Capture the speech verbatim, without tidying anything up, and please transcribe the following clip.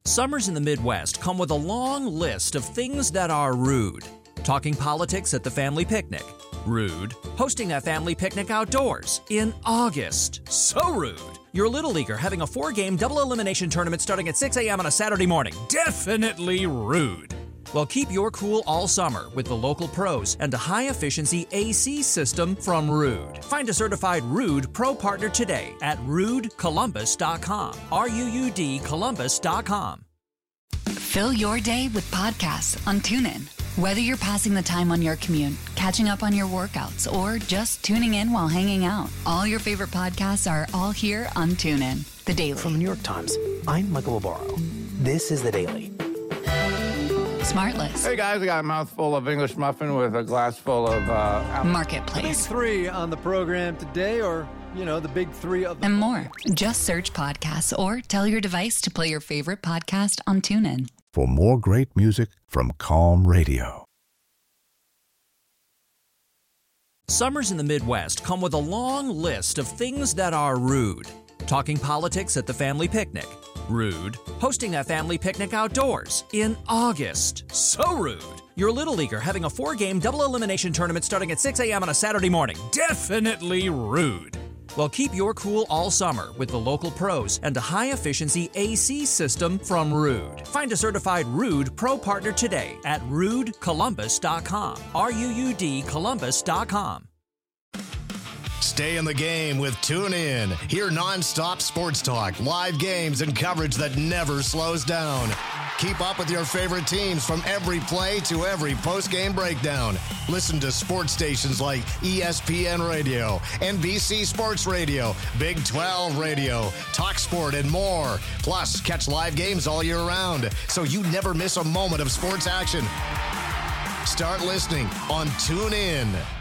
Summers in the Midwest come with a long list of things that are rude. Talking politics at the family picnic. Rude. Hosting that family picnic outdoors in August. So rude. Your Little Leaguer having a four-game double elimination tournament starting at six a.m. on a Saturday morning. Definitely rude. Well, keep your cool all summer with the local pros and a high-efficiency A C system from Ruud. Find a certified Ruud Pro partner today at ruud columbus dot com. R U U D Columbus dot com. Fill your day with podcasts on TuneIn. Whether you're passing the time on your commute, catching up on your workouts, or just tuning in while hanging out, all your favorite podcasts are all here on TuneIn. The Daily. From the New York Times, I'm Michael Barbaro. This is The Daily. Smartless. Hey guys, I got a mouthful of English muffin with a glass full of uh, Marketplace. Big three on the program today, or, you know, the big three of the... And more. Just search podcasts or tell your device to play your favorite podcast on TuneIn. For more great music from Calm Radio. Summers in the Midwest come with a long list of things that are rude. Talking politics at the family picnic. Rude. Hosting that family picnic outdoors in August. So rude. Your Little Leaguer having a four-game double elimination tournament starting at six a.m. on a Saturday morning. Definitely rude. Well, keep your cool all summer with the local pros and a high-efficiency A C system from Ruud. Find a certified Ruud Pro partner today at ruud columbus dot com. R U U D Columbus dot com. Stay in the game with TuneIn. Hear nonstop sports talk, live games, and coverage that never slows down. Keep up with your favorite teams from every play to every post-game breakdown. Listen to sports stations like E S P N Radio, N B C Sports Radio, Big twelve Radio, TalkSport, and more. Plus, catch live games all year round, so you never miss a moment of sports action. Start listening on TuneIn.